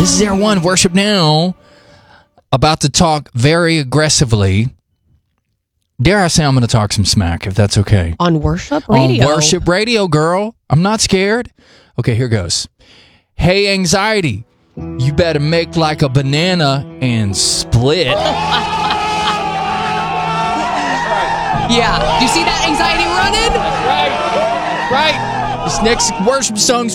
This is Air One, Worship Now. About to talk very aggressively. Dare I say I'm going to talk some smack, if that's okay. On Worship Radio? On Worship Radio, girl. I'm not scared. Okay, here goes. Hey, anxiety. You better make like a banana and split. Yeah. Do you see that anxiety running? Right. This next worship song's